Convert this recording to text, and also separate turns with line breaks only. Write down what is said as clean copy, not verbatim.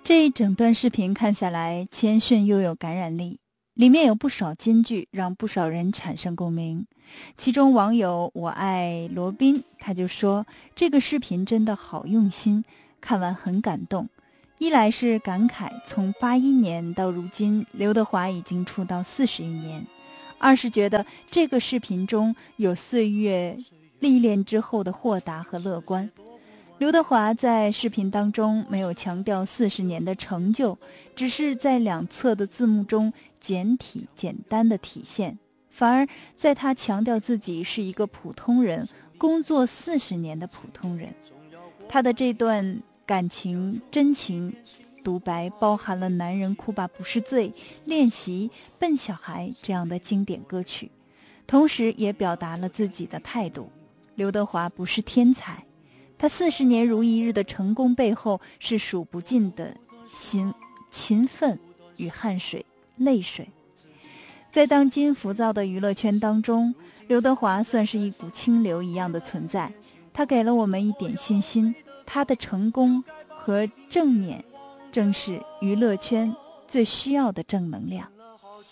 这一整段视频看下来，谦逊又有感染力，里面有不少金句，让不少人产生共鸣。其中网友我爱罗宾他就说，这个视频真的好用心，看完很感动。一来是感慨从81年到如今刘德华已经出道41年，二是觉得这个视频中有岁月历练之后的豁达和乐观。刘德华在视频当中没有强调40年的成就，只是在两侧的字幕中简体简单的体现，反而在他强调自己是一个普通人，工作40年的普通人。他的这段感情真情独白包含了男人哭吧不是罪、练习、笨小孩这样的经典歌曲，同时也表达了自己的态度。刘德华不是天才，他40年如一日的成功背后是数不尽的勤奋与汗水、泪水。在当今浮躁的娱乐圈当中，刘德华算是一股清流一样的存在，他给了我们一点信心，他的成功和正面正是娱乐圈最需要的正能量。